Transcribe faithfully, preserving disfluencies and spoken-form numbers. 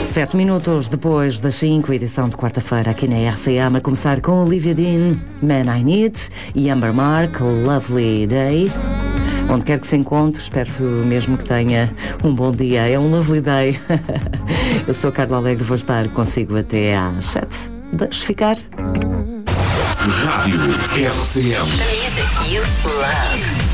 Sete minutos depois das cinco, edição de quarta-feira aqui na R C M, a começar com Olivia Dean, Man I Need, e Amber Mark, Lovely Day. Onde quer que se encontre, espero mesmo que tenha um bom dia. É um lovely day. Eu sou a Carla Alegre, vou estar consigo até às sete. Deixe ficar. Rádio R C M. The music you love.